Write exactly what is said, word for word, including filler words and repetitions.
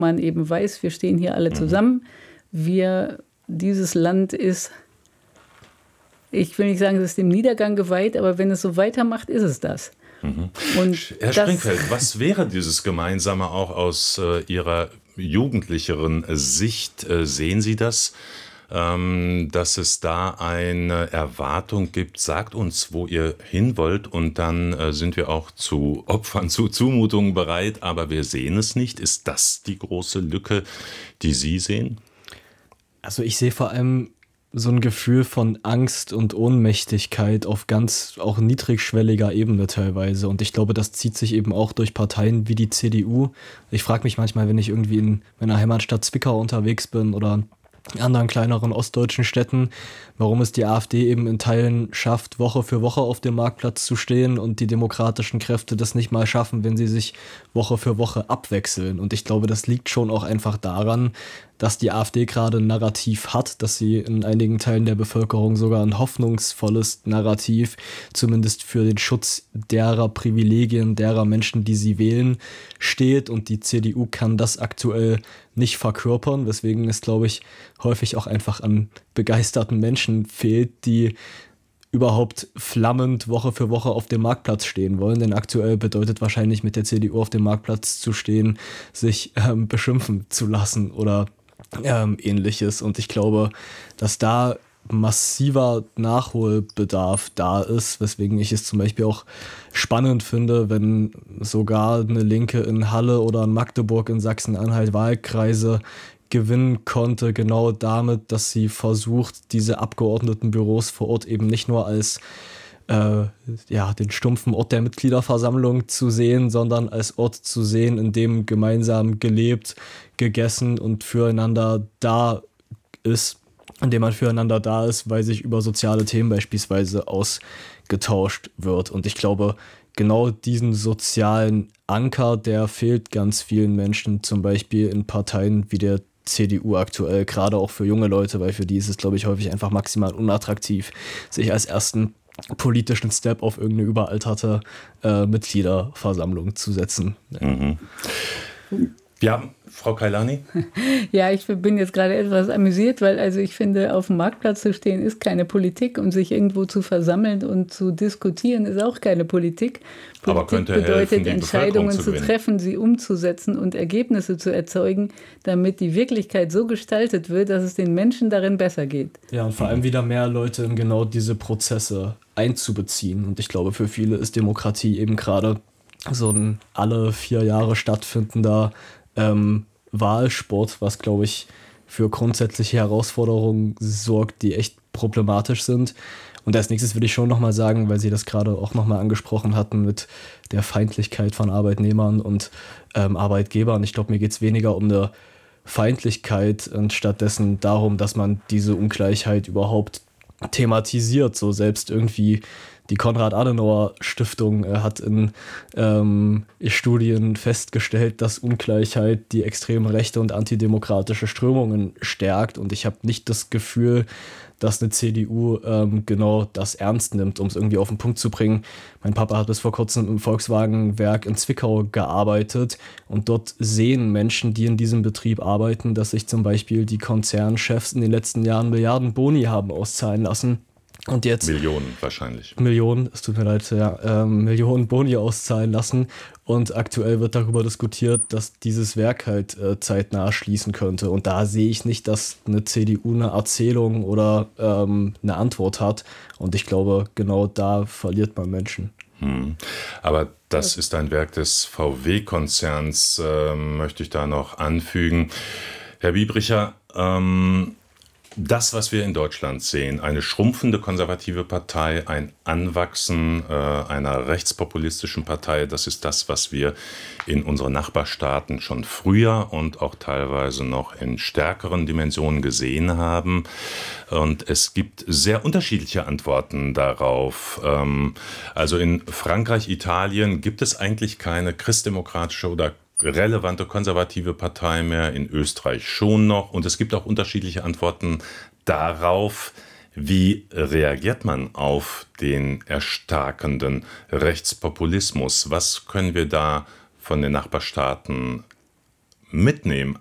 man eben weiß, wir stehen hier alle zusammen. Wir, dieses Land ist, ich will nicht sagen, es ist dem Niedergang geweiht, aber wenn es so weitermacht, ist es das. Mhm. Und Herr das, Springfeld, was wäre dieses Gemeinsame auch aus äh, Ihrer jugendlicheren Sicht? Äh, sehen Sie das, ähm, dass es da eine Erwartung gibt? Sagt uns, wo ihr hin wollt, und dann äh, sind wir auch zu Opfern, zu Zumutungen bereit, aber wir sehen es nicht. Ist das die große Lücke, die Sie sehen? Also ich sehe vor allem so ein Gefühl von Angst und Ohnmächtigkeit auf ganz auch niedrigschwelliger Ebene teilweise. Und ich glaube, das zieht sich eben auch durch Parteien wie die C D U. Ich frage mich manchmal, wenn ich irgendwie in meiner Heimatstadt Zwickau unterwegs bin oder in anderen kleineren ostdeutschen Städten, warum es die AfD eben in Teilen schafft, Woche für Woche auf dem Marktplatz zu stehen und die demokratischen Kräfte das nicht mal schaffen, wenn sie sich Woche für Woche abwechseln. Und ich glaube, das liegt schon auch einfach daran, dass die AfD gerade ein Narrativ hat, dass sie in einigen Teilen der Bevölkerung sogar ein hoffnungsvolles Narrativ, zumindest für den Schutz derer Privilegien, derer Menschen, die sie wählen, steht. Und die C D U kann das aktuell nicht verkörpern, weswegen es, glaube ich, häufig auch einfach an begeisterten Menschen fehlt, die überhaupt flammend Woche für Woche auf dem Marktplatz stehen wollen. Denn aktuell bedeutet wahrscheinlich mit der C D U auf dem Marktplatz zu stehen, sich ähm, beschimpfen zu lassen oder ähm, ähnliches. Und ich glaube, dass da massiver Nachholbedarf da ist, weswegen ich es zum Beispiel auch spannend finde, wenn sogar eine Linke in Halle oder in Magdeburg in Sachsen-Anhalt Wahlkreise gewinnen konnte, genau damit, dass sie versucht, diese Abgeordnetenbüros vor Ort eben nicht nur als äh, ja, den stumpfen Ort der Mitgliederversammlung zu sehen, sondern als Ort zu sehen, in dem gemeinsam gelebt, gegessen und füreinander da ist, in dem man füreinander da ist, weil sich über soziale Themen beispielsweise ausgetauscht wird. Und ich glaube, genau diesen sozialen Anker, der fehlt ganz vielen Menschen, zum Beispiel in Parteien wie der C D U aktuell, gerade auch für junge Leute, weil für die ist es, glaube ich, häufig einfach maximal unattraktiv, sich als ersten politischen Step auf irgendeine überalterte äh, Mitgliederversammlung zu setzen. Mhm. Ja, Frau Kailani? Ja, ich bin jetzt gerade etwas amüsiert, weil also ich finde, auf dem Marktplatz zu stehen ist keine Politik und sich irgendwo zu versammeln und zu diskutieren ist auch keine Politik. Politik Aber könnte bedeutet, helfen, die Entscheidungen zu zu gewinnen. treffen, sie umzusetzen und Ergebnisse zu erzeugen, damit die Wirklichkeit so gestaltet wird, dass es den Menschen darin besser geht. Ja, und vor allem wieder mehr Leute in genau diese Prozesse einzubeziehen. Und ich glaube, für viele ist Demokratie eben gerade so ein alle vier Jahre stattfindender ähm, Wahlsport, was, glaube ich, für grundsätzliche Herausforderungen sorgt, die echt problematisch sind. Und als nächstes würde ich schon nochmal sagen, weil Sie das gerade auch nochmal angesprochen hatten mit der Feindlichkeit von Arbeitnehmern und ähm, Arbeitgebern. Ich glaube, mir geht es weniger um eine Feindlichkeit und stattdessen darum, dass man diese Ungleichheit überhaupt thematisiert. So selbst irgendwie die Konrad-Adenauer-Stiftung äh, hat in ähm, Studien festgestellt, dass Ungleichheit die extreme rechte und antidemokratische Strömungen stärkt. Und ich habe nicht das Gefühl, dass eine C D U ähm, genau das ernst nimmt, um es irgendwie auf den Punkt zu bringen. Mein Papa hat bis vor kurzem im Volkswagen-Werk in Zwickau gearbeitet und dort sehen Menschen, die in diesem Betrieb arbeiten, dass sich zum Beispiel die Konzernchefs in den letzten Jahren Milliarden Boni haben auszahlen lassen. Und jetzt Millionen wahrscheinlich. Millionen, es tut mir leid, ja, ähm, Millionen Boni auszahlen lassen. Und aktuell wird darüber diskutiert, dass dieses Werk halt äh, zeitnah schließen könnte. Und da sehe ich nicht, dass eine C D U eine Erzählung oder ähm, eine Antwort hat. Und ich glaube, genau da verliert man Menschen. Hm. Aber das ist ein Werk des V W-Konzerns, äh, möchte ich da noch anfügen. Herr Biebricher, ähm, das, was wir in Deutschland sehen, eine schrumpfende konservative Partei, ein Anwachsen äh, einer rechtspopulistischen Partei, das ist das, was wir in unseren Nachbarstaaten schon früher und auch teilweise noch in stärkeren Dimensionen gesehen haben. Und es gibt sehr unterschiedliche Antworten darauf. Ähm, also in Frankreich, Italien gibt es eigentlich keine christdemokratische oder relevante konservative Partei mehr, in Österreich schon noch. Und es gibt auch unterschiedliche Antworten darauf, wie reagiert man auf den erstarkenden Rechtspopulismus. Was können wir da von den Nachbarstaaten mitnehmen